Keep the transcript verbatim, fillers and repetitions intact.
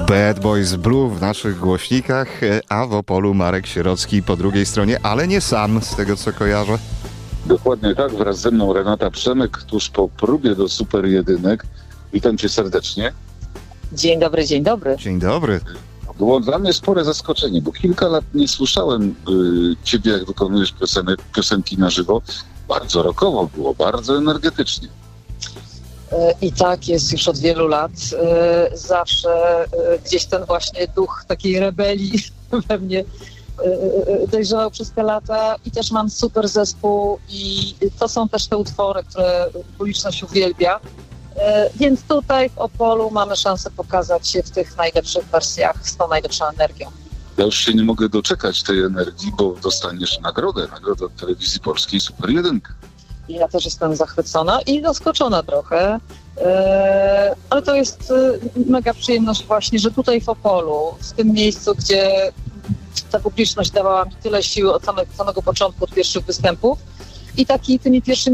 Bad Boys Blue w naszych głośnikach, a w Opolu Marek Sierocki po drugiej stronie, ale nie sam, z tego co kojarzę. Dokładnie tak, wraz ze mną Renata Przemek, tuż po próbie do Super Jedynek. Witam cię serdecznie. Dzień dobry, dzień dobry. Dzień dobry. Było dla mnie spore zaskoczenie, bo kilka lat nie słyszałem y, ciebie, jak wykonujesz piosenek, piosenki na żywo. Bardzo rockowo było, bardzo energetycznie. I tak jest już od wielu lat. Zawsze gdzieś ten właśnie duch takiej rebelii we mnie dojrzewał przez te lata i też mam super zespół i to są też te utwory, które publiczność uwielbia. Więc tutaj w Opolu mamy szansę pokazać się w tych najlepszych wersjach z tą najlepszą energią. Ja już się nie mogę doczekać tej energii, bo dostaniesz nagrodę, nagrodę od Telewizji Polskiej Super Jedynkę. Ja też jestem zachwycona i zaskoczona trochę, ale to jest mega przyjemność właśnie, że tutaj w Opolu, w tym miejscu, gdzie ta publiczność dawała mi tyle siły od samego, samego początku, od pierwszych występów i taki tymi pierwszymi